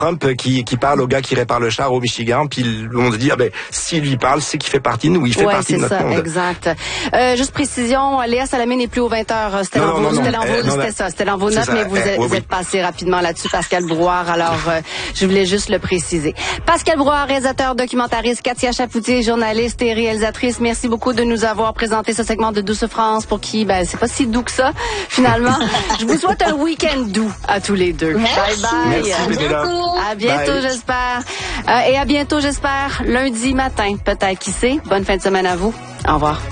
Trump qui parle au gars qui répare le char au Michigan, puis on se dit, s'il lui parle, c'est qu'il fait partie de nous, il fait partie de notre monde. Exact. Juste précision, Léa Salamé n'est plus aux 20h. C'était dans vos notes, mais vous êtes passé rapidement là-dessus, Pascal Brouard. Alors, je voulais juste le préciser. Pascal Brouard, réalisateur, documentariste, Katia Chapoutier, journaliste et réalisatrice, merci beaucoup de nous avoir présenté ce segment de Douce France pour qui, c'est pas si doux que ça, finalement. Je vous souhaite un week-end doux à tous les deux. Merci. Bye bye. Merci, à bientôt, j'espère. Et à bientôt, j'espère, lundi matin, peut-être, qui sait. Bonne fin de semaine à vous. Au revoir.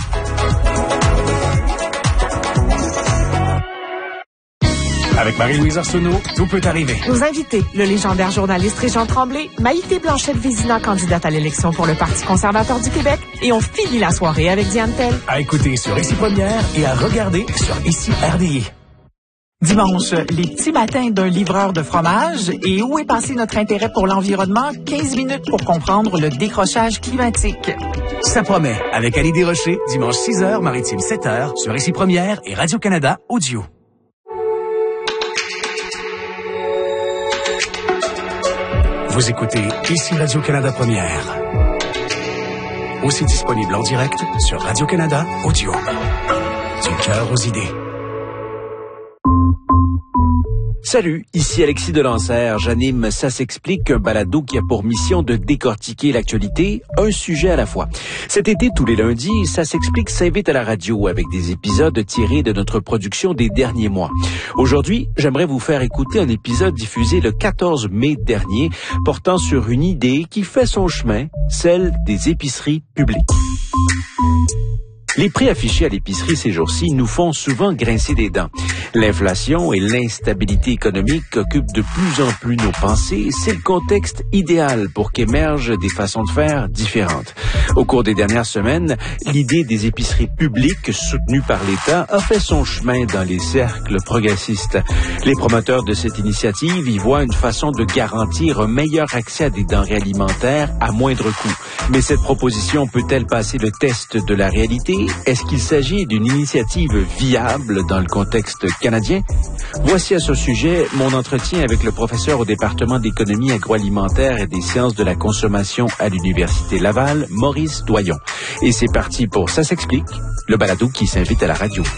Avec Marie-Louise Arsenault, tout peut arriver. Nos invités, le légendaire journaliste Régent Tremblay, Maïté Blanchette-Vézina, candidate à l'élection pour le Parti conservateur du Québec, et on finit la soirée avec Diane Tell. À écouter sur Ici Première et à regarder sur Ici RDI. Dimanche, les petits matins d'un livreur de fromage et où est passé notre intérêt pour l'environnement? 15 minutes pour comprendre le décrochage climatique. Ça promet, avec Ali Desrochers, dimanche 6h, maritime 7h, sur Ici Première et Radio-Canada Audio. Vous écoutez Ici Radio-Canada Première. Aussi disponible en direct sur Radio-Canada Audio. Du cœur aux idées. Salut, ici Alexis Delancer. J'anime Ça s'explique, un balado qui a pour mission de décortiquer l'actualité, un sujet à la fois. Cet été, tous les lundis, Ça s'explique s'invite à la radio avec des épisodes tirés de notre production des derniers mois. Aujourd'hui, j'aimerais vous faire écouter un épisode diffusé le 14 mai dernier, portant sur une idée qui fait son chemin, celle des épiceries publiques. Les prix affichés à l'épicerie ces jours-ci nous font souvent grincer des dents. L'inflation et l'instabilité économique occupent de plus en plus nos pensées et c'est le contexte idéal pour qu'émergent des façons de faire différentes. Au cours des dernières semaines, l'idée des épiceries publiques soutenues par l'État a fait son chemin dans les cercles progressistes. Les promoteurs de cette initiative y voient une façon de garantir un meilleur accès à des denrées alimentaires à moindre coût. Mais cette proposition peut-elle passer le test de la réalité? Est-ce qu'il s'agit d'une initiative viable dans le contexte canadien? Voici à ce sujet mon entretien avec le professeur au département d'économie agroalimentaire et des sciences de la consommation à l'Université Laval, Maurice Doyon. Et c'est parti pour Ça s'explique, le balado qui s'invite à la radio.